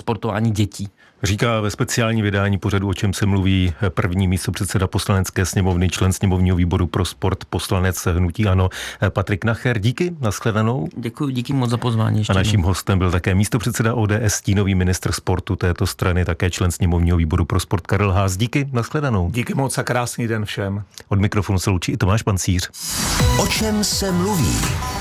sportování dětí. Říká ve speciální vydání pořadu O čem se mluví první místopředseda Poslanecké sněmovny, člen sněmovního výboru pro sport, poslanec hnutí ANO Patrik Nacher. Díky, nashledanou. Děkuji, díky moc za pozvání. A naším hostem byl také místopředseda ODS, stínový ministr sportu této strany, také člen sněmovního výboru pro sport Karel Haas. Díky, nashledanou. Díky moc a krásný den všem. Od mikrofonu se loučí i Tomáš Pancíř. O čem se mluví?